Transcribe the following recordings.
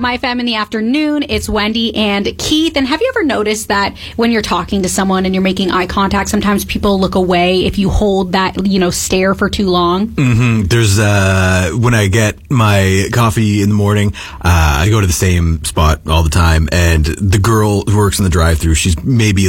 My FM in the afternoon. It's Wendy and Keith. And have you ever noticed that when you're talking to someone and you're making eye contact, sometimes people look away if you hold that, stare for too long? Mm-hmm. There's, when I get my coffee in the morning, I go to the same spot all the time. And the girl who works in the drive-thru, she's maybe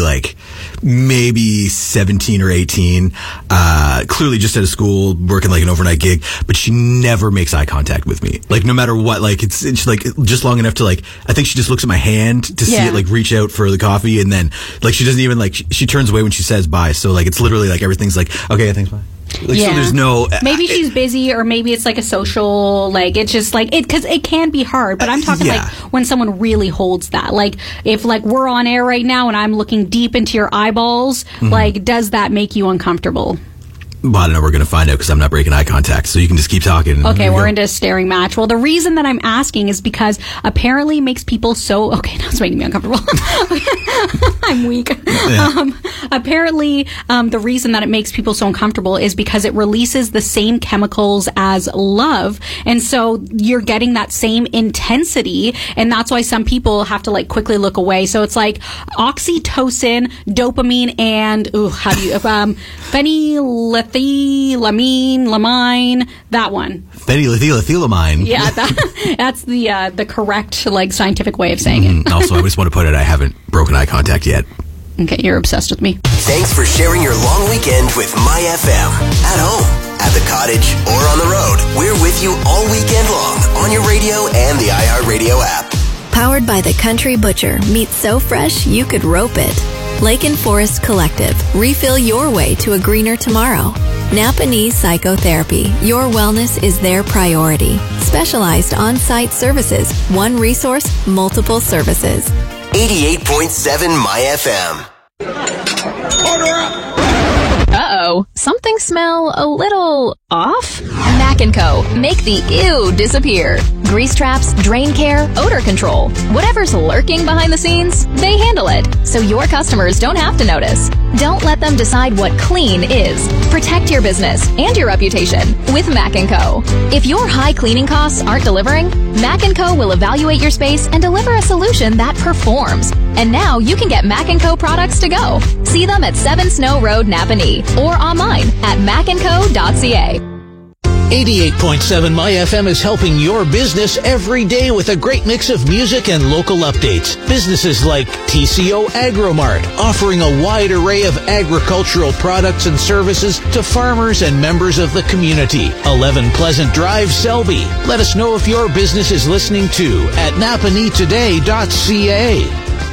17 or 18, clearly just out of school, working like an overnight gig, but she never makes eye contact with me. Like, no matter what, like, it's like just long enough to, like, I think she just looks at my hand to see it, like, reach out for the coffee, and then, like, she doesn't even, like, she turns away when she says bye. So, like, it's literally like everything's like, okay, thanks, bye. Like, so there's no... Maybe she's busy, or maybe it's like a social, like, it's just like, because it can be hard, but I'm talking like when someone really holds that. Like, if like we're on air right now and I'm looking deep into your eyeballs, like, does that make you uncomfortable? Well, I don't know. We're going to find out because I'm not breaking eye contact. So you can just keep talking. Okay, we're into a staring match. Well, the reason that I'm asking is because apparently it makes people so... Okay, now it's making me uncomfortable. I'm weak. Yeah. Apparently, the reason that it makes people so uncomfortable is because it releases the same chemicals as love. And so you're getting that same intensity. And that's why some people have to, like, quickly look away. So it's like oxytocin, dopamine, and... phenylethylamine, that one. Phenylethylamine. Yeah, that's the correct, like, scientific way of saying it. Also, I just want to put it, I haven't broken eye contact yet. Okay, you're obsessed with me. Thanks for sharing your long weekend with My FM. At home, at the cottage, or on the road, we're with you all weekend long on your radio and the iHeartRadio app. Powered by the Country Butcher. Meat so fresh you could rope it. Lake and Forest Collective. Refill your way to a greener tomorrow. Napa Knee Psychotherapy. Your wellness is their priority. Specialized on-site services. One resource, multiple services. 88.7 My FM. Order up! Uh-oh. Something smell a little off? Mac & Co. Make the ew disappear. Grease traps, drain care, odor control. Whatever's lurking behind the scenes, they handle it, so your customers don't have to notice. Don't let them decide what clean is. Protect your business and your reputation with Mac & Co. If your high cleaning costs aren't delivering, Mac & Co. will evaluate your space and deliver a solution that performs. And now you can get Mac & Co. products to go. See them at 7 Snow Road, Napanee, or online at macandco.ca. 88.7 My FM is helping your business every day with a great mix of music and local updates. Businesses like TCO Agromart, offering a wide array of agricultural products and services to farmers and members of the community. 11 Pleasant Drive, Selby. Let us know if your business is listening too at napaneetoday.ca.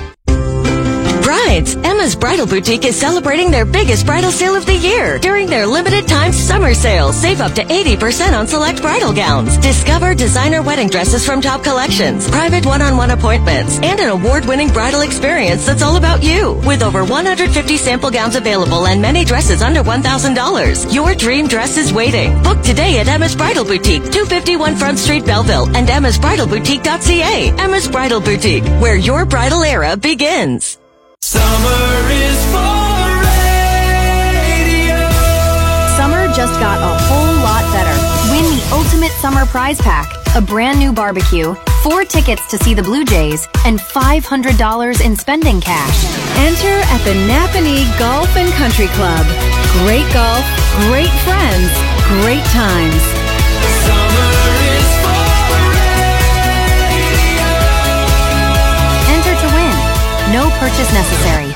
Brides, Emma's Bridal Boutique is celebrating their biggest bridal sale of the year. During their limited time summer sale, save up to 80% on select bridal gowns. Discover designer wedding dresses from top collections, private one-on-one appointments, and an award-winning bridal experience that's all about you. With over 150 sample gowns available and many dresses under $1,000. Your dream dress is waiting. Book today at Emma's Bridal Boutique, 251 Front Street, Belleville, and emmasbridalboutique.ca. Emma's Bridal Boutique, where your bridal era begins. Summer is for radio. Summer just got a whole lot better. Win the ultimate summer prize pack, a brand new barbecue, 4 tickets to see the Blue Jays, and $500 in spending cash. Enter at the Napanee Golf and Country Club. Great golf, great friends, great times. Summer is for radio. Enter to win. No purchase necessary.